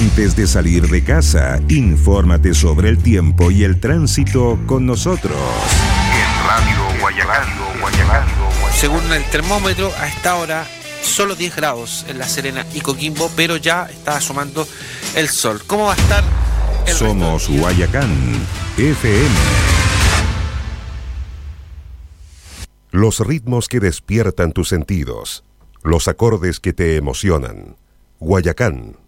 Antes de salir de casa, infórmate sobre el tiempo y el tránsito con nosotros. En Radio Guayacán. Según el termómetro, a esta hora solo 10 grados en La Serena y Coquimbo, pero ya está asomando el sol. ¿Cómo va a estar el Somos Guayacán FM. Los ritmos que despiertan tus sentidos, los acordes que te emocionan. Guayacán